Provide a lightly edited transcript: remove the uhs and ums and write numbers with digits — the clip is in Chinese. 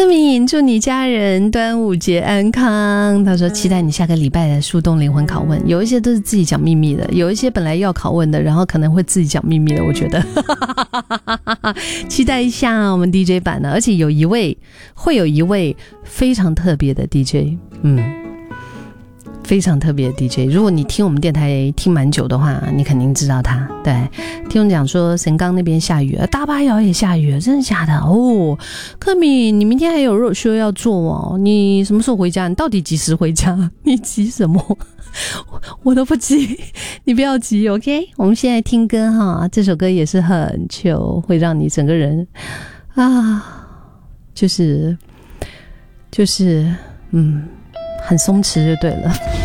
柯明，祝你家人端午节安康。他说期待你下个礼拜的树洞灵魂拷问，有一些都是自己讲秘密的，有一些本来要拷问的，然后可能会自己讲秘密的，我觉得期待一下我们 DJ 版的，而且会有一位非常特别的 DJ， 非常特别的 DJ， 如果你听我们电台听蛮久的话，你肯定知道他。对，听我讲说神冈那边下雨了，大巴窑也下雨了，真的假的？哦，柯米，你明天还有肉show要做哦，你什么时候回家？你到底几时回家？你急什么？我都不急，你不要急 ，OK？ 我们现在听歌哈，这首歌也是很chill，会让你整个人就是很松弛就对了。